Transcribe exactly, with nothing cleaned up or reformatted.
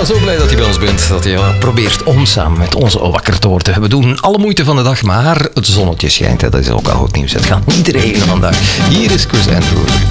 zo blij dat je bij ons bent. Dat je probeert om samen met ons wakker te worden. We doen alle moeite van de dag, maar het zonnetje schijnt. Hè. Dat is ook al goed nieuws. Het gaat niet regenen vandaag. Hier is Chris Andrews.